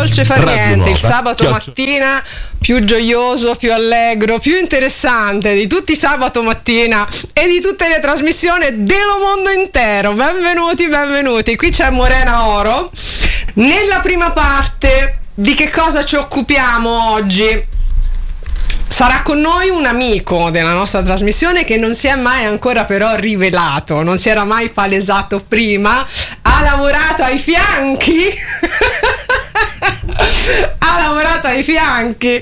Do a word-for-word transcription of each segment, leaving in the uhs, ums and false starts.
dolce fa Radio niente, Nuova, il sabato Chioccio. mattina più gioioso, più allegro, più interessante di tutti i sabato mattina e di tutte le trasmissioni dello mondo intero. Benvenuti, benvenuti. Qui c'è Morena Oro. Nella prima parte di che cosa ci occupiamo oggi? Sarà con noi un amico della nostra trasmissione che non si è mai ancora però rivelato, non si era mai palesato prima, ha lavorato ai fianchi, ha lavorato ai fianchi,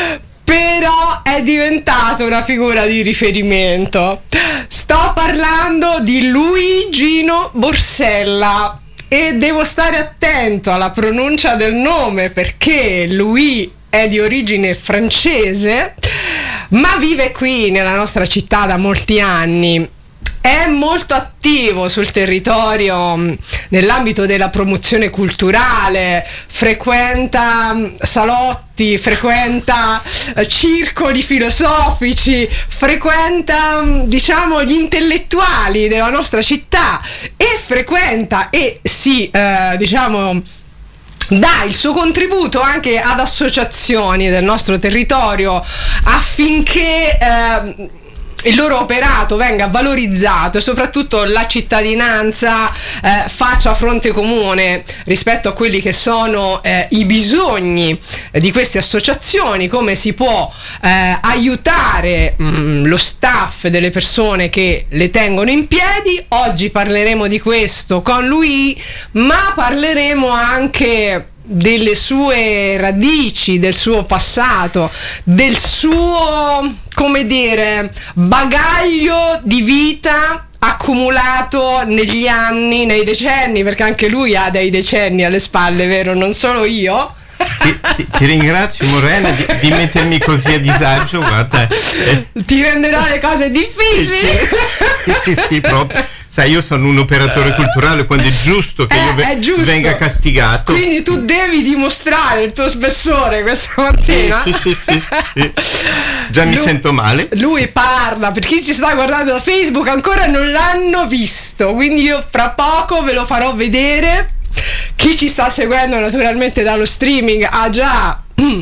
però è diventato una figura di riferimento. Sto parlando di Luigino Borsella e devo stare attento alla pronuncia del nome perché Louis è di origine francese, ma vive qui nella nostra città da molti anni. È molto attivo sul territorio nell'ambito della promozione culturale, frequenta salotti, frequenta circoli filosofici, frequenta, diciamo, gli intellettuali della nostra città e frequenta e si, eh, diciamo, dà il suo contributo anche ad associazioni del nostro territorio affinché eh, il loro operato venga valorizzato e soprattutto la cittadinanza eh, faccia fronte comune rispetto a quelli che sono eh, i bisogni di queste associazioni, come si può eh, aiutare mh, lo staff delle persone che le tengono in piedi. Oggi parleremo di questo con lui, ma parleremo anche delle sue radici, del suo passato, del suo, come dire, bagaglio di vita accumulato negli anni, nei decenni, perché anche lui ha dei decenni alle spalle, vero? Non solo io. Ti, ti, ti ringrazio Morena di, di mettermi così a disagio, guarda. Eh. Ti renderò le cose difficili. Sì, sì, sì, sì, proprio. Sai, io sono un operatore culturale, quando è giusto che eh, io ve- giusto. venga castigato. Quindi tu devi dimostrare il tuo spessore questa mattina. Sì, sì, sì, sì, sì. Già mi lui, sento male. Lui parla, per chi ci sta guardando da Facebook ancora non l'hanno visto, quindi io fra poco ve lo farò vedere. Chi ci sta seguendo naturalmente dallo streaming ha già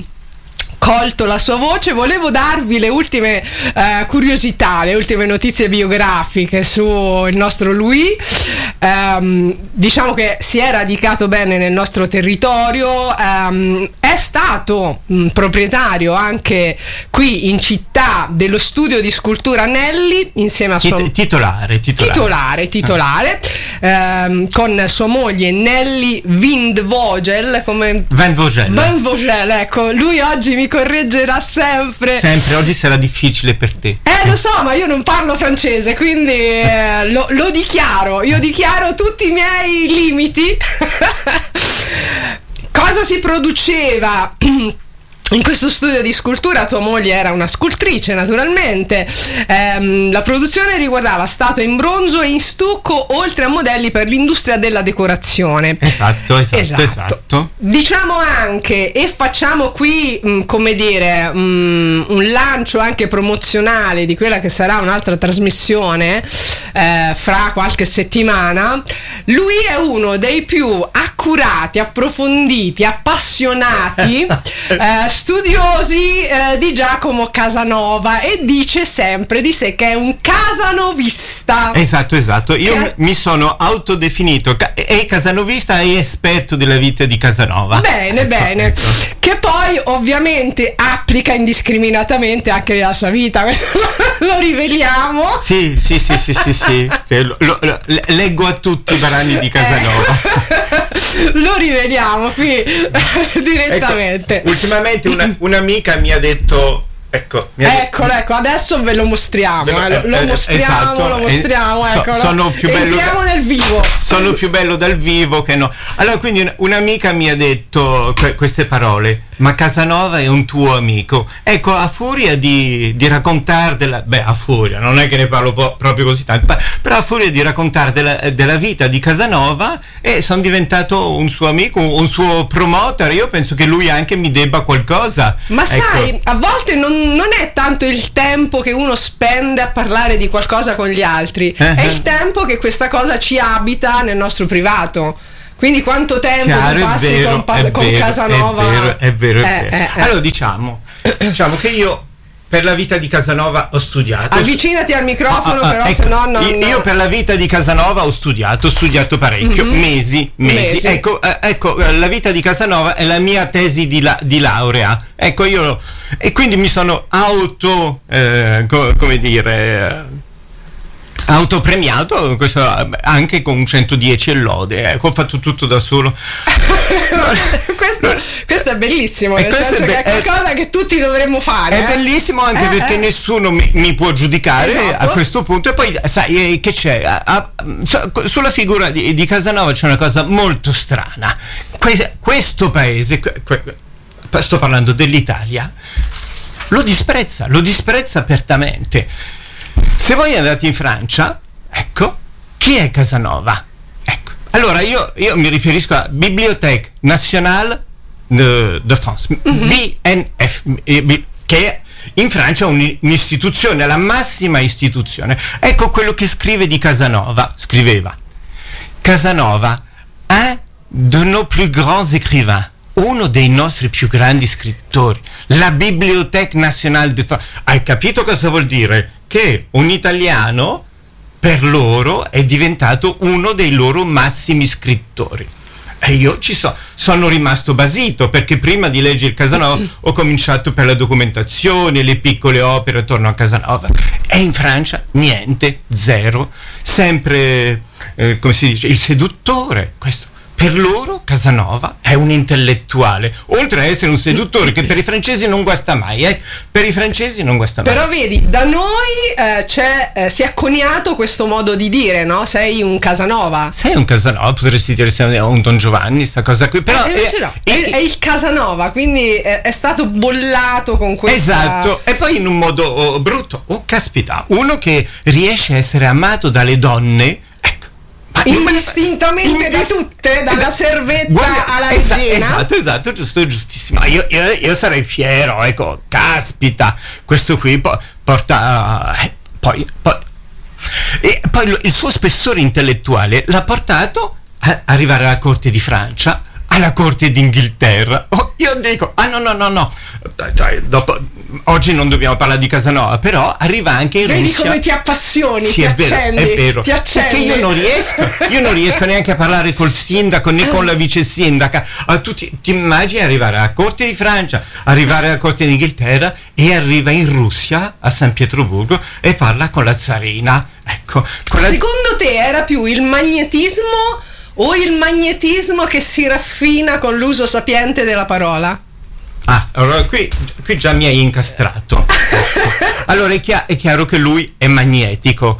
colto la sua voce. Volevo darvi le ultime eh, curiosità, le ultime notizie biografiche sul nostro Louis. Um, diciamo che si è radicato bene nel nostro territorio, um, è stato um, proprietario anche qui in città dello studio di scultura Nelli insieme a sua Tit- titolare titolare, titolare, titolare ah. um, con sua moglie Nelly Windvogel, come Van Vogel. Van Vogel, ecco, lui oggi mi correggerà sempre. Sempre, oggi sarà difficile per te. Eh, lo so, ma io non parlo francese, quindi eh, lo, lo dichiaro, io dichiaro tutti i miei limiti. Cosa si produceva in questo studio di scultura? Tua moglie era una scultrice, naturalmente. Ehm, la produzione riguardava statue in bronzo e in stucco, oltre a modelli per l'industria della decorazione. Esatto, esatto, esatto. esatto. Diciamo anche, e facciamo qui, mh, come dire, mh, un lancio anche promozionale di quella che sarà un'altra trasmissione eh, fra qualche settimana. Lui è uno dei più accurati, approfonditi, appassionati eh, studiosi eh, di Giacomo Casanova, e dice sempre di sé che è un casanovista. Esatto, esatto. Io Ca- mi sono autodefinito ca- e casanovista e esperto della vita di Casanova. Bene, ecco, bene. Ecco. Che poi ovviamente applica indiscriminatamente anche nella sua vita. Lo riveliamo. Sì, sì, sì, sì, sì, sì. Sì, lo, lo, lo, leggo a tutti i brani di Casanova. Lo riveliamo qui direttamente. Ecco, ultimamente una, un'amica mi ha detto, ecco, mi ha Eccolo, ecco, adesso ve lo mostriamo, Ve lo- eh, lo, lo eh, mostriamo, esatto, lo mostriamo, eh, so- eccolo. sono più bello Entriamo da- nel vivo. sono più bello dal vivo che no. Allora, quindi un- un'amica mi ha detto que- queste parole: ma Casanova è un tuo amico. Ecco, a furia di, di raccontare della, beh, a furia, non è che ne parlo po- proprio così tanto, pa- però a furia di raccontare della, della vita di Casanova, e sono diventato un suo amico, un, un suo promoter. Io penso che lui anche mi debba qualcosa. Ma Ecco. sai, a volte non, non è tanto il tempo che uno spende a parlare di qualcosa con gli altri, Uh-huh. è il tempo che questa cosa ci abita nel nostro privato. Quindi quanto tempo Chiaro, tu passi vero, con, pas- con vero, Casanova? È vero, è vero, è Eh, vero. eh, eh. Allora diciamo, diciamo che io per la vita di Casanova ho studiato. Avvicinati al microfono, Ah, ah, però ecco, se no non... io, io per la vita di Casanova ho studiato, ho studiato parecchio, Mhm. mesi, mesi. Mesi. Ecco, eh, ecco, eh, la vita di Casanova è la mia tesi di, la- di laurea. Ecco, io e quindi mi sono auto, eh, co- come dire, eh, autopremiato, questo, anche con centodieci e lode. Ecco, ho fatto tutto da solo. questo, questo è bellissimo, E nel questo senso è che be- è qualcosa che tutti dovremmo fare. È eh. bellissimo anche Eh, perché eh. nessuno mi, mi può giudicare Esatto. a questo punto. E poi sai eh, che c'è a- a- so- sulla figura di, di Casanova c'è una cosa molto strana. Que- questo paese, que- que- sto parlando dell'Italia, lo disprezza, lo disprezza apertamente. Se voi andate in Francia, ecco, chi è Casanova? Ecco. Allora io, io mi riferisco a Bibliothèque Nationale de, de France, B N F, eh, B- che è in Francia è un- un'istituzione, la massima istituzione. Ecco quello che scrive di Casanova, scriveva: Casanova, un de nos plus grands écrivains, uno dei nostri più grandi scrittori, la Bibliothèque Nationale de France. Hai capito cosa vuol dire? Che un italiano per loro è diventato uno dei loro massimi scrittori. E io ci so, sono rimasto basito, perché prima di leggere Casanova ho cominciato per la documentazione, le piccole opere attorno a Casanova. E in Francia niente, zero, sempre, eh, come si dice, il seduttore. Questo. Per loro Casanova è un intellettuale, oltre a essere un seduttore che per i francesi non guasta mai, eh? Per i francesi non guasta mai. Però vedi, da noi eh, c'è, eh, si è coniato questo modo di dire, no? Sei un Casanova. Sei un Casanova, potresti dire sei un Don Giovanni, sta cosa qui, però Eh, invece no, eh, è, è il Casanova, quindi è, è stato bollato con questa... Esatto, e poi in un modo oh, brutto. Oh, caspita, uno che riesce a essere amato dalle donne, ecco, ma Indistintamente da Indis- tutte, dalla servetta Guarda, alla esa- regina. Esatto, esatto, giusto, giustissimo. Io, io, io sarei fiero, ecco, caspita, questo qui po- porta... eh, poi, poi, e poi lo- il suo spessore intellettuale l'ha portato a arrivare alla corte di Francia, alla corte d'Inghilterra. Oh, io dico, ah no, no, no, no, cioè, dopo, oggi non dobbiamo parlare di Casanova, però arriva anche in Vedi Russia. come ti appassioni, Sì, ti è vero, accendi, è vero. ti accendi. Perché io non riesco, io non riesco neanche a parlare col sindaco né con la vice sindaca. A tutti, ti immagini arrivare alla corte di Francia, arrivare alla corte d'Inghilterra e arriva in Russia, a San Pietroburgo, e parla con la zarina. Ecco, con la... Secondo te era più il magnetismo o il magnetismo che si raffina con l'uso sapiente della parola? Ah, allora qui, qui già mi hai incastrato. Allora è, chia- è chiaro che lui è magnetico.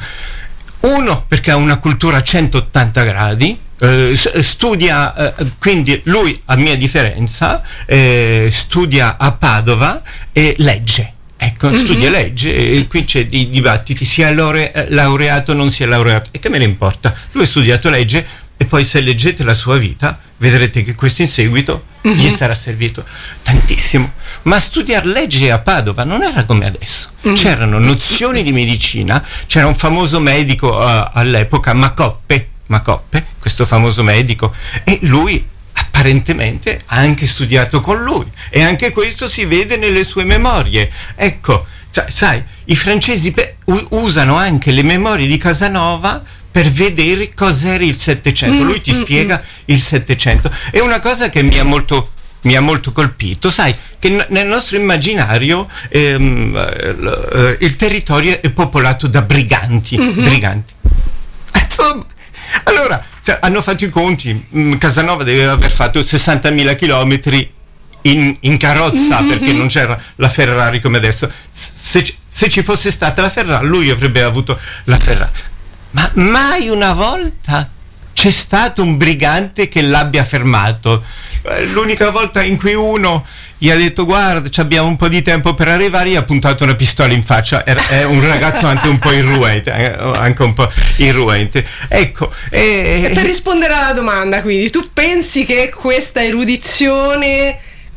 Uno, perché ha una cultura a centottanta gradi, eh, s- studia, eh, quindi lui, a mia differenza, eh, studia a Padova e legge. Ecco, Mhm. studia legge e qui c'è di dibattiti, sia laure- eh, laureato o non sia laureato. E che me ne importa? Lui ha studiato legge e poi se leggete la sua vita vedrete che questo in seguito gli sarà servito tantissimo. Ma studiare legge a Padova non era come adesso. C'erano nozioni di medicina, c'era un famoso medico uh, all'epoca, Macoppe, Macoppe, questo famoso medico, e lui apparentemente ha anche studiato con lui, e anche questo si vede nelle sue memorie. Ecco, cioè, sai, i francesi pe- u- usano anche le memorie di Casanova per vedere cos'era il Settecento. Lui ti spiega il Settecento. È una cosa che mi ha molto mi ha molto colpito, sai, che n- nel nostro immaginario ehm, eh, l- eh, il territorio è popolato da briganti, briganti. Insomma, allora, cioè, hanno fatto i conti, mh, Casanova deve aver fatto sessantamila chilometri in, in carrozza, perché non c'era la Ferrari come adesso. Se, ci- se ci fosse stata la Ferrari, lui avrebbe avuto la Ferrari. Ma mai una volta c'è stato un brigante che l'abbia fermato. Eh, L'unica volta in cui uno gli ha detto guarda, ci abbiamo un po' di tempo per arrivare, gli ha puntato una pistola in faccia. Era, è un ragazzo anche un po' irruente, eh, anche un po' irruente. Ecco. E, E per rispondere alla domanda, quindi, tu pensi che questa erudizione,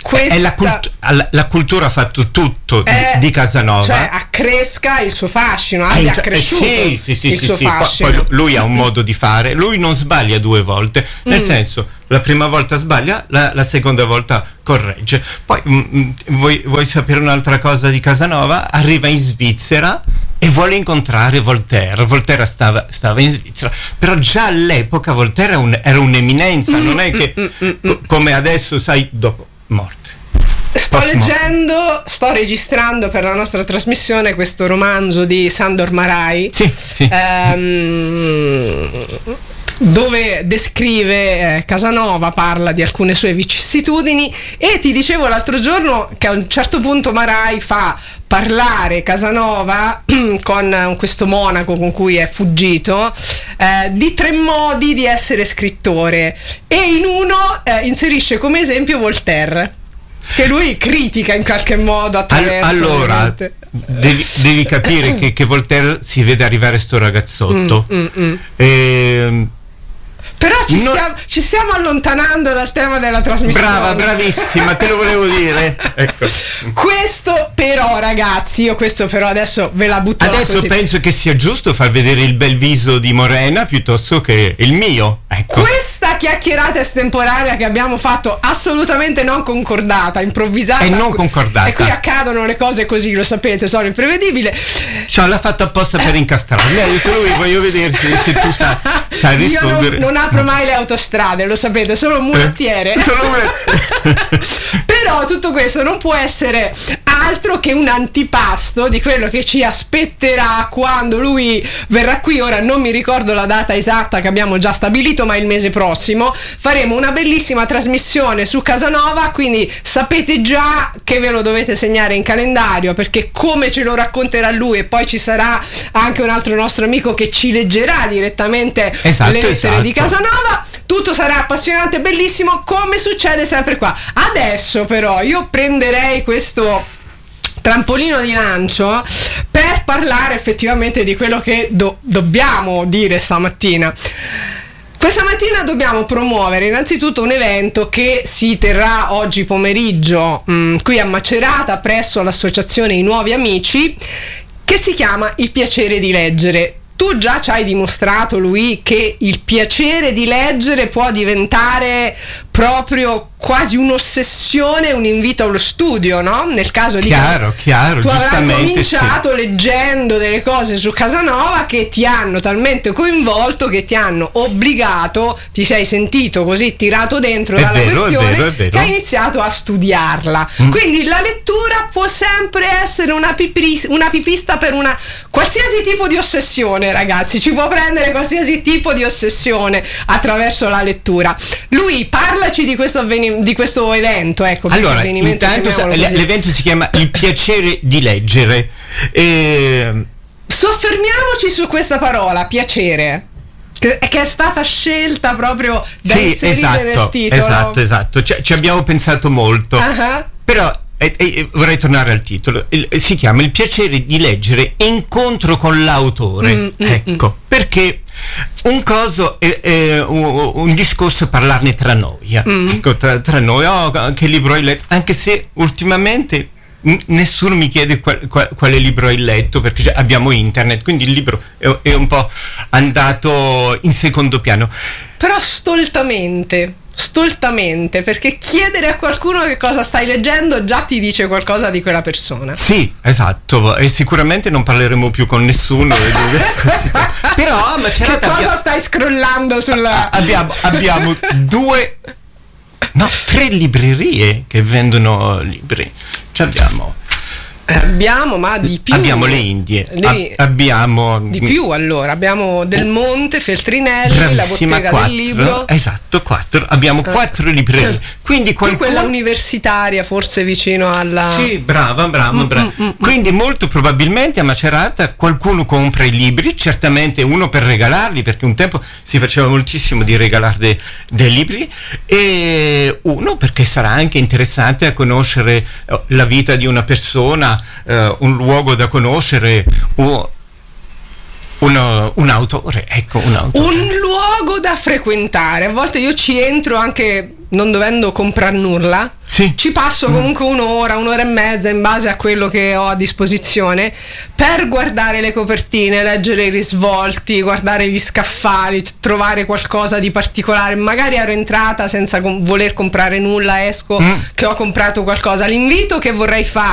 questa... È la, cult- la, la cultura ha fatto tutto è, di, di Casanova. Cioè accresca il suo fascino, abbia Inc- accresciuto eh, sì, sì, sì, il sì, suo sì. fascino. Poi, poi lui ha un modo di fare, lui non sbaglia due volte, nel mm. senso, la prima volta sbaglia, la, la seconda volta corregge. Poi mh, vuoi, vuoi sapere un'altra cosa di Casanova? Arriva in Svizzera e vuole incontrare Voltaire. Voltaire stava, stava in Svizzera, però già all'epoca Voltaire era, un, era un'eminenza, mm, non è che mm, mm, co- come adesso, sai, dopo morte. Sto leggendo, sto registrando per la nostra trasmissione questo romanzo di Sandor Márai, sì, sì. Ehm, dove descrive eh, Casanova, parla di alcune sue vicissitudini, e ti dicevo l'altro giorno che a un certo punto Márai fa parlare Casanova con questo monaco con cui è fuggito eh, di tre modi di essere scrittore, e in uno eh, inserisce come esempio Voltaire, che lui critica in qualche modo attraverso. Allora devi, devi capire che, che Voltaire si vede arrivare sto ragazzotto mm, mm, mm. E, però ci, non... stiamo, ci stiamo allontanando dal tema della trasmissione. Brava, bravissima, te lo volevo dire. Ecco. Questo però, ragazzi, io questo però adesso ve la butto adesso così. Penso che sia giusto far vedere il bel viso di Morena piuttosto che il mio. Ecco. Questa chiacchierata estemporanea che abbiamo fatto, assolutamente non concordata, improvvisata. E non concordata. E qui accadono le cose così, lo sapete, sono imprevedibili. Cioè, l'ha fatto apposta per incastrarmi. Ha detto lui, voglio vederci se tu sai, sai rispondere. Io non, non apro mai le autostrade, lo sapete, sono un mulettiere. Eh, sono un mulettiere. Però tutto questo non può essere altro che un antipasto di quello che ci aspetterà quando lui verrà qui. Ora non mi ricordo la data esatta che abbiamo già stabilito, ma il mese prossimo faremo una bellissima trasmissione su Casanova, quindi sapete già che ve lo dovete segnare in calendario, perché come ce lo racconterà lui, e poi ci sarà anche un altro nostro amico che ci leggerà direttamente esatto, le lettere esatto. di Casanova. Tutto sarà appassionante, bellissimo, come succede sempre qua. Adesso però io prenderei questo trampolino di lancio per parlare effettivamente di quello che do- dobbiamo dire stamattina. Questa mattina dobbiamo promuovere innanzitutto un evento che si terrà oggi pomeriggio mh, qui a Macerata presso l'associazione I Nuovi Amici, che si chiama Il Piacere di Leggere. Tu già ci hai dimostrato, lui, che il piacere di leggere può diventare proprio quasi un'ossessione, un invito allo studio, no? Nel caso chiaro, di chiaro, tu avrai cominciato sì. leggendo delle cose su Casanova che ti hanno talmente coinvolto, che ti hanno obbligato, ti sei sentito così tirato dentro è dalla vero, questione, è vero, è vero. che hai iniziato a studiarla. Mm. Quindi la lettura può sempre essere una, pipris- una pipista per una qualsiasi tipo di ossessione, ragazzi. Ci può prendere qualsiasi tipo di ossessione attraverso la lettura. Lui, parlaci di questo avvenimento, di questo evento, ecco. Allora, intanto sa- l'evento si chiama Il Piacere di Leggere. E... soffermiamoci su questa parola, piacere, che, che è stata scelta proprio da sì, inserire esatto, nel titolo. Esatto, esatto. Ci, ci abbiamo pensato molto. Uh-huh. Però E, e, vorrei tornare al titolo. Il, si chiama Il Piacere di Leggere, incontro con l'autore. Mm, ecco, mm, perché un coso è, è un, un discorso è parlarne tra noi. Mm. Ecco, tra, tra noi, oh, che libro hai letto? Anche se ultimamente n- nessuno mi chiede qual, qual, quale libro hai letto, perché abbiamo internet, quindi il libro è, è un po' andato in secondo piano. Però stoltamente stoltamente, perché chiedere a qualcuno che cosa stai leggendo già ti dice qualcosa di quella persona. Sì, esatto, e sicuramente non parleremo più con nessuno. Però ma che cosa abbia... stai scrollando sulla... abbiamo, abbiamo due no, tre librerie che vendono libri. Ci abbiamo Abbiamo, ma di più. Abbiamo le Indie. Devi... A- abbiamo di più, allora. Abbiamo Del Monte, Feltrinelli, la bottega quattro, del libro. Esatto, quattro. Abbiamo uh. quattro librerie. Quindi qualcuno... quella universitaria, forse vicino alla... Sì, brava, brava, brava. Mm, mm, Quindi molto probabilmente a Macerata qualcuno compra i libri, certamente uno per regalarli, perché un tempo si faceva moltissimo di regalare de- dei libri, e uno perché sarà anche interessante a conoscere la vita di una persona, Uh, un luogo da conoscere, uh, un, un autore, ecco, un autore. Un luogo da frequentare. A volte io ci entro anche non dovendo comprare nulla, sì. ci passo comunque un'ora, un'ora e mezza in base a quello che ho a disposizione per guardare le copertine, leggere i risvolti, guardare gli scaffali, trovare qualcosa di particolare. Magari ero entrata senza com- voler comprare nulla, esco mm. che ho comprato qualcosa. L'invito che vorrei fare